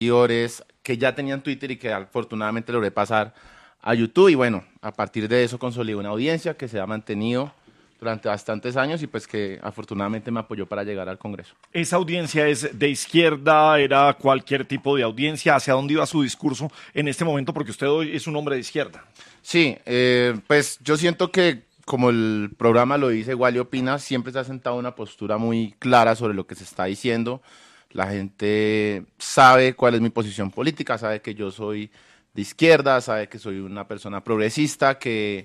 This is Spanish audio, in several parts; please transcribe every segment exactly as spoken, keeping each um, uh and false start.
seguidores que ya tenían Twitter y que afortunadamente logré pasar a YouTube. Y bueno, a partir de eso consolidé una audiencia que se ha mantenido durante bastantes años y pues que afortunadamente me apoyó para llegar al Congreso. ¿Esa audiencia es de izquierda? ¿Era cualquier tipo de audiencia? ¿Hacia dónde iba su discurso en este momento? Porque usted hoy es un hombre de izquierda. Sí, eh, pues yo siento que como el programa lo dice, Wally Opina, siempre se ha sentado una postura muy clara sobre lo que se está diciendo. La gente sabe cuál es mi posición política, sabe que yo soy de izquierda, sabe que soy una persona progresista, que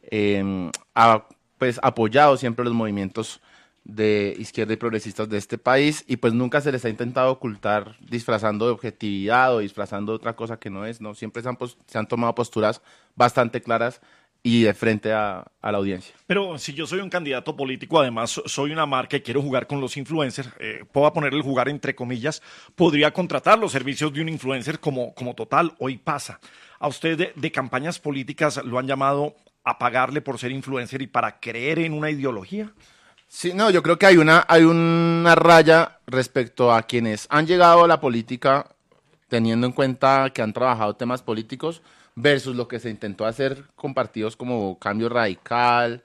eh, ha pues apoyado siempre los movimientos de izquierda y progresistas de este país y pues nunca se les ha intentado ocultar disfrazando de objetividad o disfrazando de otra cosa que no es, ¿no? Siempre se han, se han tomado posturas bastante claras y de frente a, a la audiencia. Pero si yo soy un candidato político, además soy una marca y quiero jugar con los influencers, eh, puedo poner el jugar entre comillas, podría contratar los servicios de un influencer como, como Total, hoy pasa. ¿A usted de, de campañas políticas lo han llamado a pagarle por ser influencer y para creer en una ideología? Sí, no, yo creo que hay una, hay una raya respecto a quienes han llegado a la política teniendo en cuenta que han trabajado temas políticos versus lo que se intentó hacer con partidos como Cambio Radical,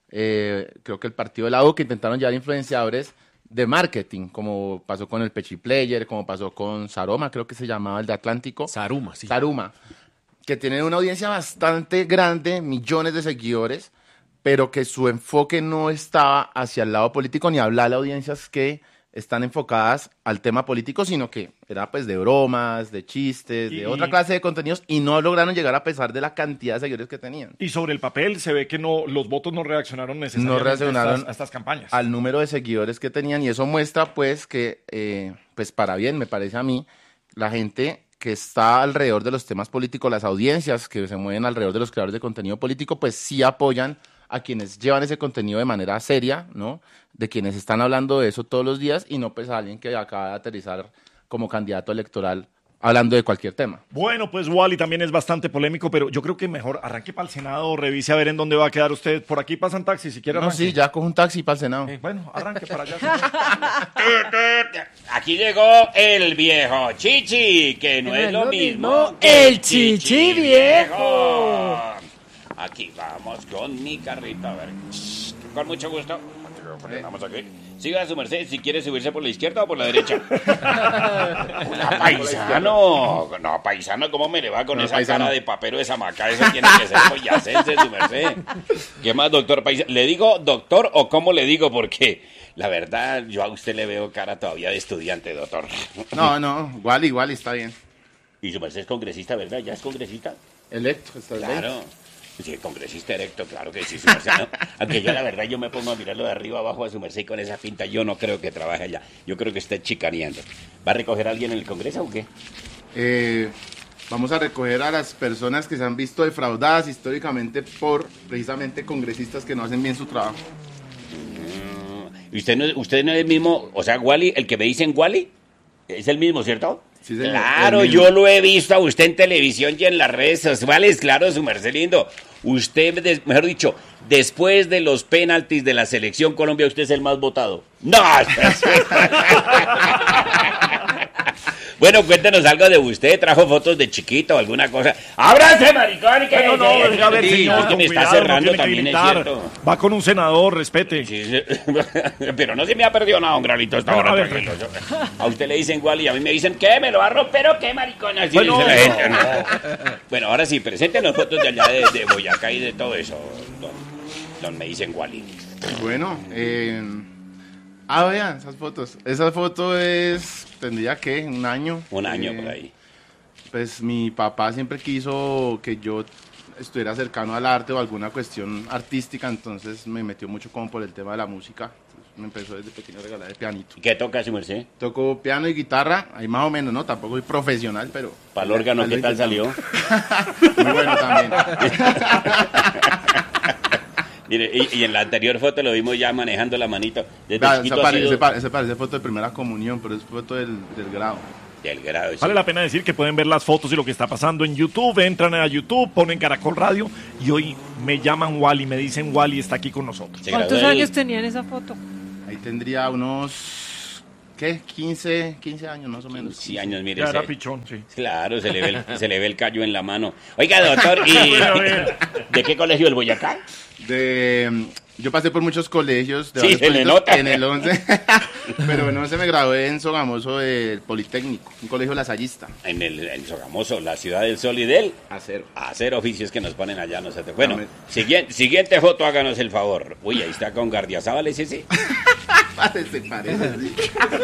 eh, creo que el partido de la U, que intentaron llevar influenciadores de marketing, como pasó con el Pechi Player, como pasó con Saroma, creo que se llamaba el de Atlántico. Saruma, sí. Saruma, que tienen una audiencia bastante grande, millones de seguidores, pero que su enfoque no estaba hacia el lado político ni hablar a audiencias que están enfocadas al tema político, sino que era pues de bromas, de chistes, y, de otra clase de contenidos y no lograron llegar a pesar de la cantidad de seguidores que tenían. Y sobre el papel se ve que no los votos no reaccionaron necesariamente no reaccionaron a, estas, a estas campañas. Al número de seguidores que tenían y eso muestra pues que, eh, pues para bien me parece a mí, la gente que está alrededor de los temas políticos, las audiencias que se mueven alrededor de los creadores de contenido político, pues sí apoyan a quienes llevan ese contenido de manera seria, ¿no? De quienes están hablando de eso todos los días y no pues a alguien que acaba de aterrizar como candidato electoral hablando de cualquier tema. Bueno, pues Wally también es bastante polémico, pero yo creo que mejor arranque para el Senado, revise a ver en dónde va a quedar usted. Por aquí pasan taxis, si quiere No, arranque. sí, ya cojo un taxi para el Senado. Eh, bueno, arranque para allá. Aquí llegó el viejo Chichi, que no, no es lo mismo, mismo el Chichi, chichi viejo. Aquí vamos con mi carrito, a ver, con mucho gusto. Vamos aquí. Siga su merced, si quiere subirse por la izquierda o por la derecha. Hola, paisano. No, paisano, ¿cómo me le va con no, esa paisano. Cara de papero de Samacá? Eso tiene que ser boyacense, su merced. ¿Qué más, doctor paisano? ¿Le digo doctor o cómo le digo? Porque la verdad, yo a usted le veo cara todavía de estudiante, doctor. No, no, igual, igual, está bien. Y su merced es congresista, ¿verdad? ¿Ya es congresista? Electo, está bien. Claro. Sí, congresista erecto, claro que sí, su merced, ¿no? Aunque yo la verdad yo me pongo a mirarlo de arriba abajo a su merced y con esa pinta yo no creo que trabaje allá. Yo creo que esté chicaneando. ¿Va a recoger a alguien en el Congreso o qué? Eh, vamos a recoger a las personas que se han visto defraudadas históricamente por precisamente congresistas que no hacen bien su trabajo. ¿Y usted no, usted no es el mismo, o sea, Wally, el que me dicen Wally? ¿Es el mismo, cierto? Sí, señor, claro, yo lo he visto a usted en televisión y en las redes sociales, claro, su merced lindo. Usted, mejor dicho, después de los penaltis de la selección Colombia, usted es el más votado. ¡No! Bueno, cuéntenos algo de usted. ¿Trajo fotos de chiquito o alguna cosa? ¡Ábrase, maricón! Que no, no, a ver, señor, es que me está cuidado, cerrando no también, es cierto. Va con un senador, respete. Sí, sí. Pero no se me ha perdido nada, un granito hasta ahora. A, ver, a usted le dicen igual y a mí me dicen, ¿qué? ¿Me lo va a romper o qué, maricón? Así bueno, dice la gente, ¿no? Bueno, ahora sí, preséntenos fotos de allá de, de Boyacá y de todo eso, don, don me dicen Wally. Bueno, eh... Ah, vean, esas fotos. Esa foto es, tendría que, un año. Un año eh, por ahí. Pues mi papá siempre quiso que yo estuviera cercano al arte o alguna cuestión artística, entonces me metió mucho como por el tema de la música. Entonces, me empezó desde pequeño a regalar el pianito. ¿Qué toca, su merced? Toco piano y guitarra, ahí más o menos, ¿no? Tampoco soy profesional, pero... ¿Para el órgano qué tal salió? Muy bueno también. Mire, y, y en la anterior foto lo vimos ya manejando la manito. Desde Va, chiquito esa, parece, sido... parece, parece foto de primera comunión, pero es foto del, del grado. Del grado, sí. Vale la pena decir que pueden ver las fotos y lo que está pasando en YouTube. Entran a YouTube, ponen Caracol Radio y hoy me llaman Wally, me dicen Wally está aquí con nosotros. ¿Cuántos años tenía en esa foto? Ahí tendría unos ¿qué? quince, quince años más o menos. quince años, mire. Ya era se- pichón, sí. Claro, se le, ve el, se le ve el callo en la mano. Oiga, doctor, ¿y de qué colegio el Boyacá? De, yo pasé por muchos colegios. De Sí, varios se le pueblitos. nota. En el once, pero en once me gradué en Sogamoso del Politécnico, un colegio lasallista. En el en Sogamoso, la ciudad del sol y del Acero. hacer oficios que nos ponen allá nosotros. Bueno, Dame. siguiente, siguiente foto, háganos el favor. Uy, ahí está con Gardiazabal, ese sí. Parece, parece, sí.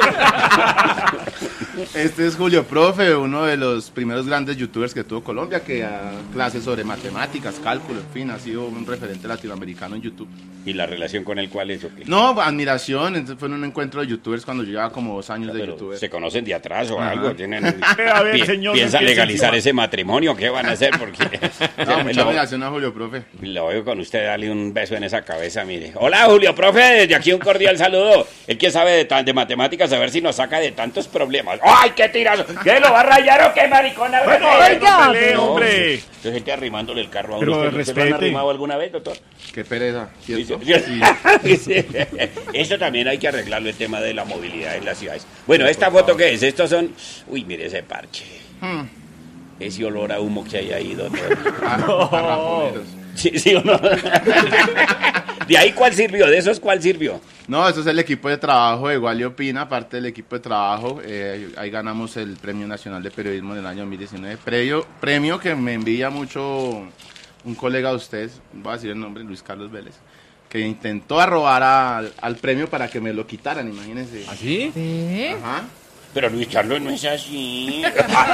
Este es Julio Profe, uno de los primeros grandes youtubers que tuvo Colombia, que da clases sobre matemáticas, cálculo, en fin, ha sido un referente latinoamericano en YouTube. ¿Y la relación con el cual es o qué? No, admiración, entonces fue en un encuentro de youtubers cuando yo llevaba como dos años de Pero youtuber. se conocen de atrás o Ajá. algo, tienen A ver, pi- señor, piensan empiece legalizar encima. ese matrimonio, ¿qué van a hacer? Porque No, mucha lo, admiración a Julio Profe. lo veo con usted, dale un beso en esa cabeza, mire. Hola, Julio, profe, desde aquí un cordial saludo. El que sabe de, tan- de matemáticas, a ver si nos saca de tantos problemas. ¡Ay, qué tirazo! ¿Qué lo va a rayar o qué, maricona? Bueno, Ay, oiga, no pelee, No, hombre. Yo gente arrimándole el carro a Pero uno. ¿Usted, ¿usted lo han respete. arrimado alguna vez, doctor? Qué pereza, ¿cierto? Sí, sí. Sí. Eso también hay que arreglarlo, el tema de la movilidad en las ciudades. Bueno, ¿esta foto qué es? Estos son... Uy, mire ese parche. Hmm. Ese olor a humo que hay ahí, doctor. Ah, a raponeros. ¿Sí, sí o no? ¿De ahí cuál sirvió? ¿De esos cuál sirvió? No, eso es el equipo de trabajo de Gualio Pina, parte del equipo de trabajo. Eh, ahí ganamos el Premio Nacional de Periodismo en el año dos mil diecinueve. Premio, premio que me envía mucho un colega de ustedes, voy a decir el nombre, Luis Carlos Vélez, que intentó arrobar a- al premio para que me lo quitaran, imagínense. ¿Así? ¿Sí? Ajá. Pero Luis Carlos no es así.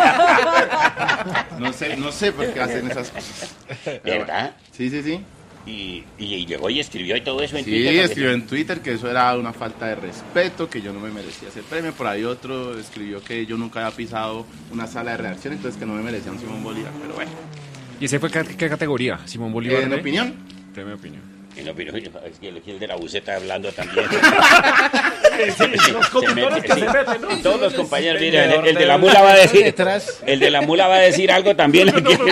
No sé, no sé por qué hacen esas cosas. Pero bueno. ¿Verdad? Sí, sí, sí. Y, y, y llegó y escribió y todo eso en Sí, Twitter. porque- escribió en Twitter que eso era una falta de respeto, que yo no me merecía ese premio. Por ahí otro escribió que yo nunca había pisado una sala de redacción, entonces que no me merecía un Simón Bolívar. Pero bueno, ¿Y ese fue qué, qué categoría? ¿Simón Bolívar? en de? opinión, Deme opinión. En opinión, es que el el de la buceta hablando también. Sí, los conductores que Sí. se meten, ¿no? Todos los compañeros, Sí, mira, el, el de la del- mula va a decir, detrás. el de la mula va a decir algo también.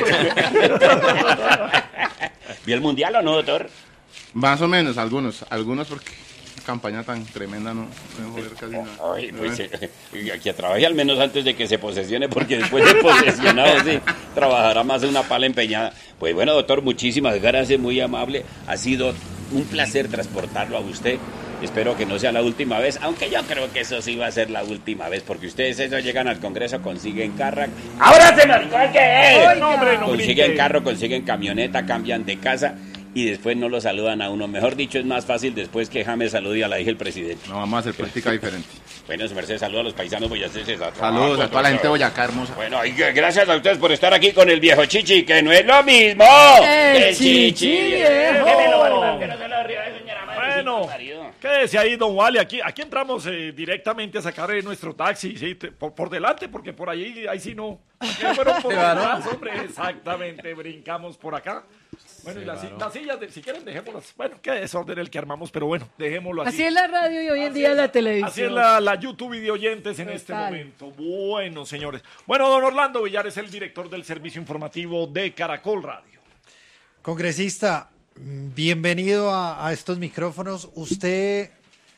¿Vio el mundial o no, doctor? más o menos, algunos, algunos porque campaña tan tremenda no no me joder casi nada. Ay, pues eh, que trabaje al menos antes de que se posesione, porque después de posesionado sí, trabajará más de una pala empeñada. Pues bueno, doctor, muchísimas gracias, muy amable. Ha sido un placer transportarlo a usted. Espero que no sea la última vez, aunque yo creo que eso sí va a ser la última vez, porque ustedes eso llegan al Congreso, consiguen carro. ¡Ahora se maricón que es! No, hombre, no Consiguen grite. carro, consiguen camioneta, cambian de casa y después no lo saludan a uno. Mejor dicho, es más fácil después que James salude a la hija del presidente. No, vamos a hacer política diferente. Bueno, su merced, saludos a los paisanos boyacenses. a- Saludos a toda la gente de Boyacá. Boyacá hermosa. Bueno, y que- gracias a ustedes por estar aquí con el viejo Chichi, que no es lo mismo. ¡El que Chichi viejo! Démelo, Baribán, que no se lo ríe, señora madre, Bueno, sí, marido. quédese ahí, don Wally. Aquí, aquí entramos eh, directamente a sacar eh, nuestro taxi, sí, te- por, por delante, porque por ahí, ahí sí no. Aquí fueron por detrás, hombre, exactamente, brincamos por acá. Bueno, y las, si- las sillas, de- si quieren, dejémoslas. Bueno, qué desorden el que armamos, pero bueno, dejémoslo así. Así es la radio y hoy en día la televisión. Así es la, la YouTube y de oyentes en este Total. momento. Bueno, señores. Bueno, don Orlando Villar es el director del servicio informativo de Caracol Radio. Congresista, bienvenido a, a estos micrófonos. ¿Usted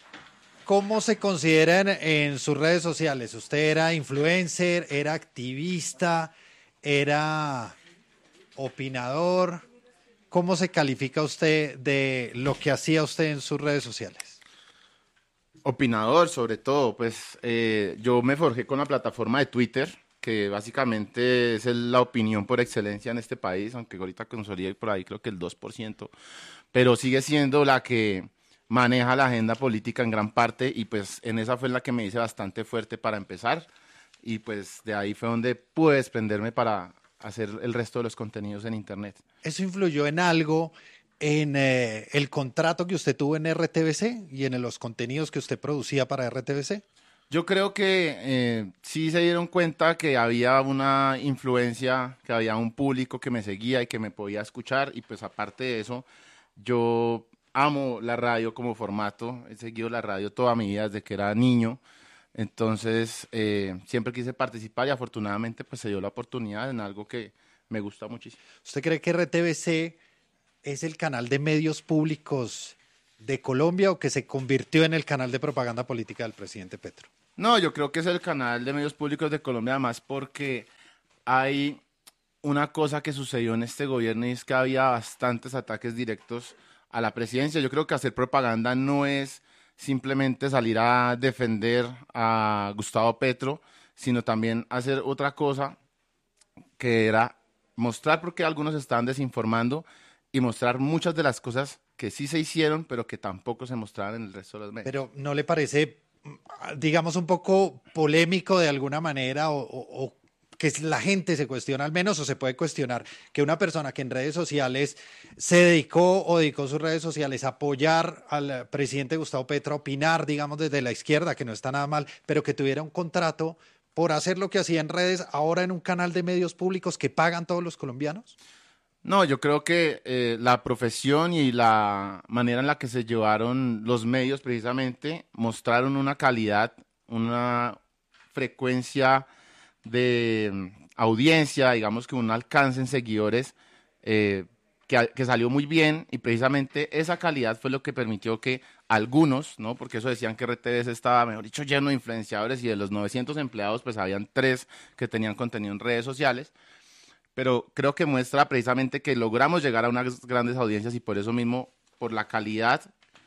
cómo se considera en, en sus redes sociales? ¿Usted era influencer, era activista, era opinador? ¿Cómo se califica usted de lo que hacía usted en sus redes sociales? Opinador, sobre todo, pues eh, yo me forjé con la plataforma de Twitter, que básicamente es el- la opinión por excelencia en este país, aunque ahorita consolida por ahí creo que el dos por ciento, pero sigue siendo la que maneja la agenda política en gran parte y pues en esa fue la que me hice bastante fuerte para empezar y pues de ahí fue donde pude desprenderme para hacer el resto de los contenidos en internet. ¿Eso influyó en algo en eh, el contrato que usted tuvo en R T V C y en los contenidos que usted producía para R T V C? Yo creo que eh, sí se dieron cuenta que había una influencia, que había un público que me seguía y que me podía escuchar y pues aparte de eso, yo amo la radio como formato, he seguido la radio toda mi vida desde que era niño, entonces eh, siempre quise participar y afortunadamente pues se dio la oportunidad en algo que me gusta muchísimo. ¿Usted cree que R T V C es el canal de medios públicos de Colombia o que se convirtió en el canal de propaganda política del presidente Petro? No, yo creo que es el canal de medios públicos de Colombia, además porque hay una cosa que sucedió en este gobierno y es que había bastantes ataques directos a la presidencia. Yo creo que hacer propaganda no es simplemente salir a defender a Gustavo Petro, sino también hacer otra cosa que era mostrar por qué algunos estaban desinformando y mostrar muchas de las cosas que sí se hicieron, pero que tampoco se mostraban en el resto de los medios. Pero ¿no le parece, digamos, un poco polémico de alguna manera o, o, o que la gente se cuestiona al menos o se puede cuestionar que una persona que en redes sociales se dedicó o dedicó sus redes sociales a apoyar al presidente Gustavo Petro, a opinar, digamos, desde la izquierda, que no está nada mal, pero que tuviera un contrato por hacer lo que hacía en redes, ahora en un canal de medios públicos que pagan todos los colombianos? No, yo creo que eh, la profesión y la manera en la que se llevaron los medios precisamente mostraron una calidad, una frecuencia de mm, audiencia, digamos que un alcance en seguidores eh, que, que salió muy bien y precisamente esa calidad fue lo que permitió que algunos, ¿no? Porque eso decían que R T V C estaba, mejor dicho, lleno de influenciadores y de los novecientos empleados pues habían tres que tenían contenido en redes sociales. Pero creo que muestra precisamente que logramos llegar a unas grandes audiencias y por eso mismo, por la calidad,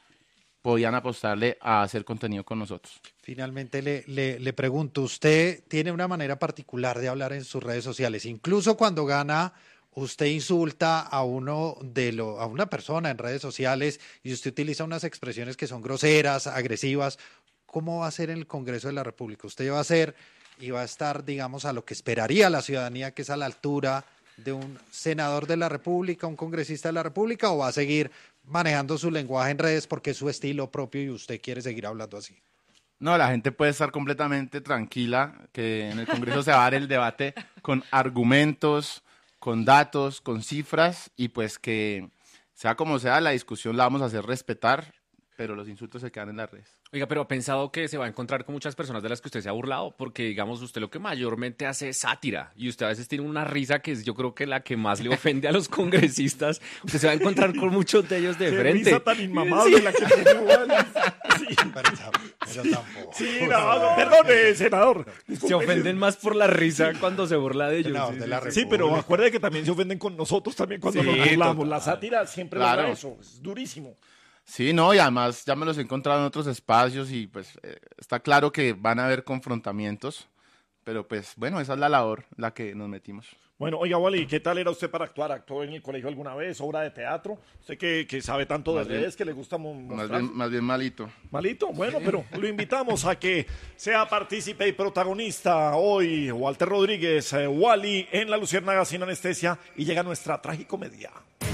podían apostarle a hacer contenido con nosotros. Finalmente le, le, le pregunto, usted tiene una manera particular de hablar en sus redes sociales, incluso cuando gana, usted insulta a uno de lo, a una persona en redes sociales y usted utiliza unas expresiones que son groseras, agresivas. ¿Cómo va a ser en el Congreso de la República? ¿Usted va a ser y va a estar, digamos, a lo que esperaría la ciudadanía, que es a la altura de un senador de la República, un congresista de la República, o va a seguir manejando su lenguaje en redes porque es su estilo propio y usted quiere seguir hablando así? No, la gente puede estar completamente tranquila, que en el Congreso se va a dar el debate con argumentos, con datos, con cifras, y pues que sea como sea, la discusión la vamos a hacer respetar, pero los insultos se quedan en las redes. Oiga, pero ha pensado que se va a encontrar con muchas personas de las que usted se ha burlado, porque digamos, usted lo que mayormente hace es sátira, y usted a veces tiene una risa que es yo creo que la que más le ofende a los congresistas. Usted se va a encontrar con muchos de ellos de Qué frente. risa tan inmamable sí. La que tiene Wally. Sí. Pero, pero tampoco. Sí, no, no, perdone, senador. Disculpe. Se ofenden más por la risa cuando se burla de ellos. No, sí, de la sí, pero acuerde que también se ofenden con nosotros también cuando sí, nos burlamos. total. La sátira siempre Claro. logra eso, es durísimo. Sí, no, y además ya me los he encontrado en otros espacios y pues eh, está claro que van a haber confrontamientos, pero pues bueno, esa es la labor la que nos metimos. Bueno, oiga, Wally, ¿qué tal era usted para actuar? ¿Actuó en el colegio alguna vez? ¿Obra de teatro? Usted que, que sabe tanto de Más bien- redes, que le gusta mo- mostrar. Más bien, más bien malito. Malito, bueno, pero lo invitamos a que sea partícipe y protagonista hoy, Walter Rodríguez, eh, Wally, en La Luciérnaga sin anestesia, y llega nuestra tragicomedia.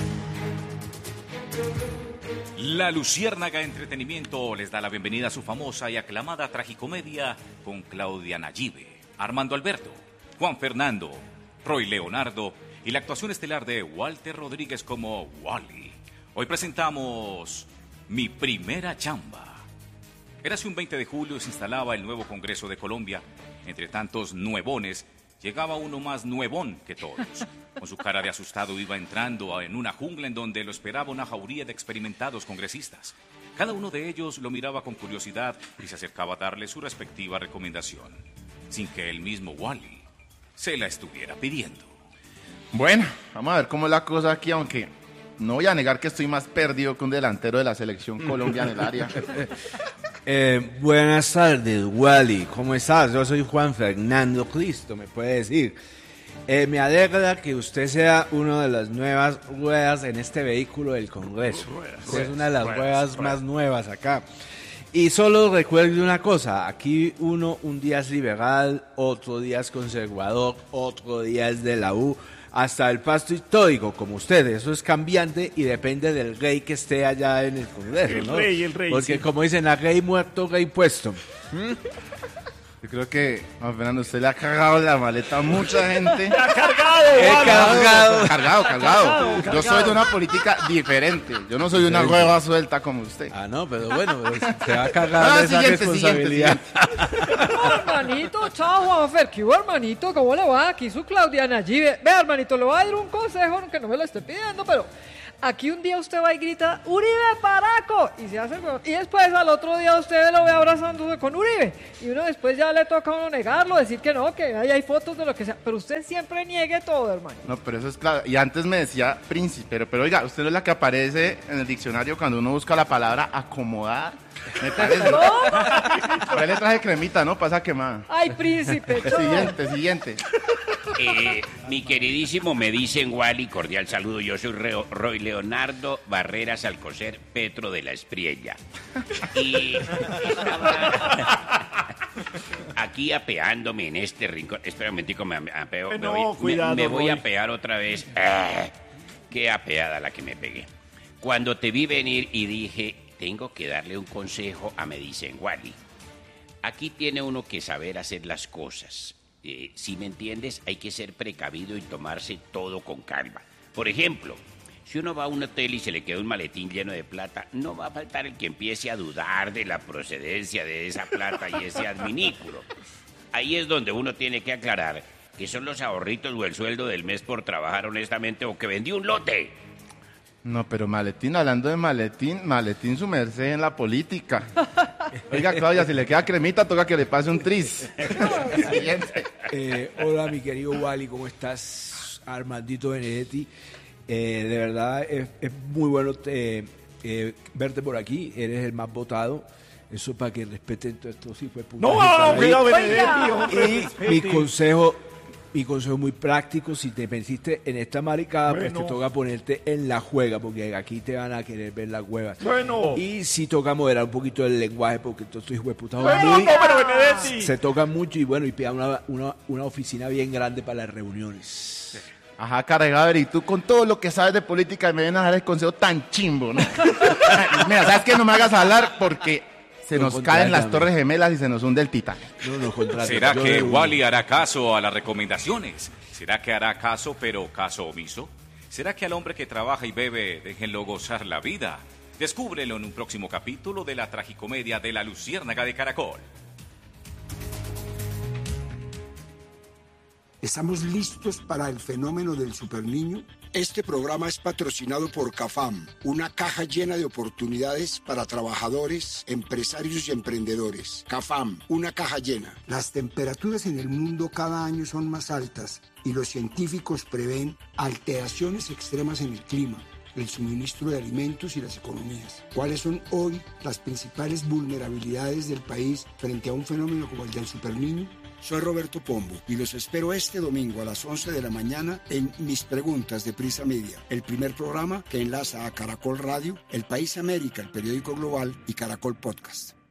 La Luciérnaga Entretenimiento les da la bienvenida a su famosa y aclamada tragicomedia con Claudia Nayibe, Armando Alberto, Juan Fernando, Roy Leonardo y la actuación estelar de Walter Rodríguez como Wally. Hoy presentamos Mi Primera Chamba. Érase un veinte de julio y se instalaba el nuevo Congreso de Colombia. Entre tantos nuevones, llegaba uno más nuevón que todos. Con su cara de asustado iba entrando en una jungla en donde lo esperaba una jauría de experimentados congresistas. Cada uno de ellos lo miraba con curiosidad y se acercaba a darle su respectiva recomendación, sin que el mismo Wally se la estuviera pidiendo. Bueno, vamos a ver cómo es la cosa aquí, aunque no voy a negar que estoy más perdido que un delantero de la selección colombiana en el área. Eh, buenas tardes, Wally. ¿Cómo estás? Yo soy Juan Fernando Cristo, me puede decir. Eh, me alegra que usted sea una de las nuevas ruedas en este vehículo del Congreso. Usted es una de las ruedas más nuevas acá. Y solo recuerde una cosa, aquí uno un día es liberal, otro día es conservador, otro día es de la U, hasta el pasto histórico, como usted. Eso es cambiante y depende del rey que esté allá en el Congreso, El ¿no? rey, el rey, Porque sí. como dicen, a rey muerto, rey puesto. Yo creo que, Juan Fernando, usted le ha cargado la maleta a mucha gente. ¡Ha cargado, He Wally! cargado. Cargado, cargado. Yo cargado. soy de una política diferente. Yo no soy una hueva suelta como usted. Ah, no, pero bueno, pero se va a cargar Ah, de esa siguiente, responsabilidad. No, hermanito, chao, Juanfer. ¿Qué hubo, hermanito? ¿Cómo le va? Aquí su Claudia Nayibe. Vea, hermanito, le voy a dar un consejo, aunque no me lo esté pidiendo, pero aquí un día usted va y grita, Uribe Paraco, y se hace el huevón. Y después al otro día usted lo ve abrazándose con Uribe. Y uno después ya le toca a uno negarlo, decir que no, que ahí hay fotos de lo que sea. Pero usted siempre niegue todo, hermano. No, pero eso es claro. Y antes me decía príncipe, pero, pero oiga, usted no es la que aparece en el diccionario cuando uno busca la palabra acomodar. Me parece. ¿No? Por ahí le traje cremita, ¿no? Pasa quemada. Ay, príncipe, chao. Siguiente, siguiente. Eh, mi queridísimo, me dicen Wally, cordial saludo. Yo soy Reo- Roy Leonardo Barreras Alcocer Petro de la Espriella. Y estaba aquí apeándome en este rincón. Espera un momentico, me apeo. Eh, me no, voy, cuidado, me, me voy a Roy. apear otra vez. Ah, qué apeada la que me pegué. Cuando te vi venir y dije, tengo que darle un consejo a me dicen Wally. Aquí tiene uno que saber hacer las cosas. Eh, si me entiendes, hay que ser precavido y tomarse todo con calma. Por ejemplo, si uno va a un hotel y se le queda un maletín lleno de plata, no va a faltar el que empiece a dudar de la procedencia de esa plata y ese adminículo. Ahí es donde uno tiene que aclarar que son los ahorritos o el sueldo del mes por trabajar honestamente o que vendí un lote. No, pero maletín, hablando de maletín, maletín su merced en la política. Oiga, Claudia, si le queda cremita, toca que le pase un tris. Siguiente. Eh, hola, mi querido Wally, ¿cómo estás? Armandito Benedetti. Eh, de verdad, es, es muy bueno te- eh, verte por aquí. Eres el más votado. Eso para que respeten todos estos hijos de puta No, que no, están no, ahí. cuidado, Benedetti, hombre, Y mi respete. consejo, mi consejo muy práctico, si te metiste en esta maricada, pues Bueno. te toca ponerte en la juega, porque aquí te van a querer ver las huevas. Bueno. Y si toca moderar un poquito el lenguaje, porque todos estos hijos de puta son Bueno, muy... no, pero Benedetti. Se toca mucho y bueno, y pida una, una, una oficina bien grande para las reuniones. Ajá, cargador, y tú con todo lo que sabes de política me vienen a dar el consejo tan chimbo, ¿no? Mira, ¿sabes qué? No me hagas hablar porque se No, nos caen las contrátame. Torres Gemelas y se nos hunde el Titanic. No, no, contrato. ¿Será Yo que de una. Wally hará caso a las recomendaciones? ¿Será que hará caso pero caso omiso? ¿Será que al hombre que trabaja y bebe déjenlo gozar la vida? Descúbrelo en un próximo capítulo de la tragicomedia de La Luciérnaga de Caracol. ¿Estamos listos para el fenómeno del superniño? Este programa es patrocinado por CAFAM, una caja llena de oportunidades para trabajadores, empresarios y emprendedores. CAFAM, una caja llena. Las temperaturas en el mundo cada año son más altas y los científicos prevén alteraciones extremas en el clima, el suministro de alimentos y las economías. ¿Cuáles son hoy las principales vulnerabilidades del país frente a un fenómeno como el del superniño? Soy Roberto Pombo y los espero este domingo a las once de la mañana en Mis Preguntas de Prisa Media, el primer programa que enlaza a Caracol Radio, El País América, el periódico global y Caracol Podcast.